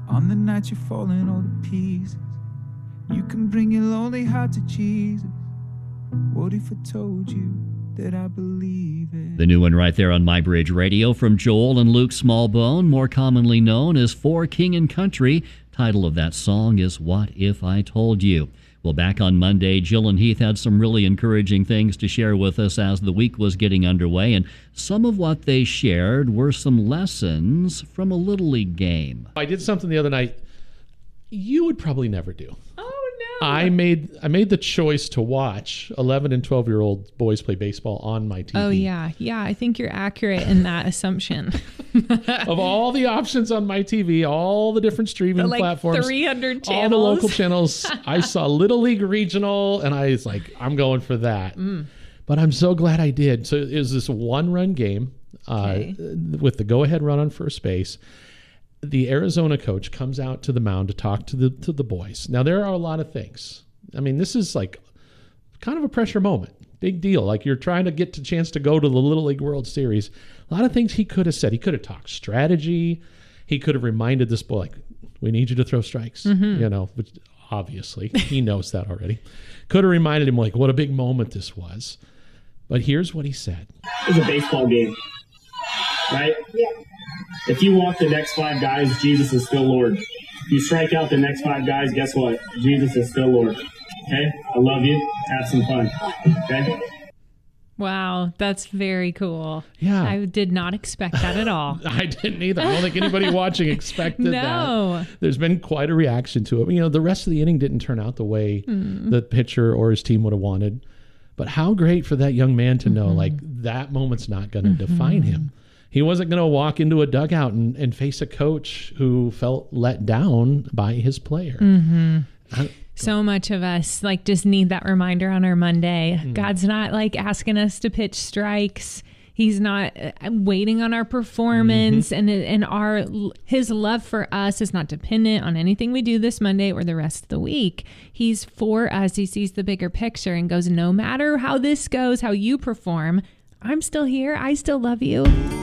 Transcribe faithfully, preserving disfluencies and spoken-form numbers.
On the night you're falling all to pieces, you can bring your lonely heart to Jesus. What if I told you that I believe it? The new one right there on My Bridge Radio from Joel and Luke Smallbone, more commonly known as For King and Country. Title of that song is What If I Told You. Well, back on Monday, Jill and Heath had some really encouraging things to share with us as the week was getting underway, and some of what they shared were some lessons from a Little League game. I did something the other night you would probably never do. Oh, no. I made I made the choice to watch eleven and twelve-year-old boys play baseball on my T V. Oh, yeah. Yeah, I think you're accurate in that assumption. Of all the options on my T V, all the different streaming like platforms, three hundred channels. all the local channels, I saw Little League Regional, and I was like, I'm going for that. Mm. But I'm so glad I did. So it was this one-run game uh, okay. with the go-ahead run on first base. The Arizona coach comes out to the mound to talk to the to the boys. Now, there are a lot of things. I mean, this is like kind of a pressure moment. Big deal. Like you're trying to get the chance to go to the Little League World Series. A lot of things he could have said. He could have talked strategy. He could have reminded this boy, like, we need you to throw strikes. Mm-hmm. You know, which obviously he knows that already. Could have reminded him, like, what a big moment this was. But here's what he said. It's a baseball game, right? Yeah. If you walk the next five guys, Jesus is still Lord. If you strike out the next five guys, guess what? Jesus is still Lord. Okay? I love you. Have some fun. Okay? Wow, that's very cool. Yeah. I did not expect that at all. I didn't either. I don't think anybody watching expected no. that. There's been quite a reaction to it. You know, the rest of the inning didn't turn out the way mm. the pitcher or his team would have wanted. But how great for that young man to know, mm-hmm. like, that moment's not going to mm-hmm. define him. He wasn't going to walk into a dugout and, and face a coach who felt let down by his player. Mm-hmm. I, so much of us like just need that reminder on our Monday. Mm. God's not like asking us to pitch strikes. He's not waiting on our performance, mm-hmm. and and our his love for us is not dependent on anything we do this Monday or the rest of the week. He's for us. He sees the bigger picture and goes, no matter how this goes, how you perform, I'm still here. I still love you.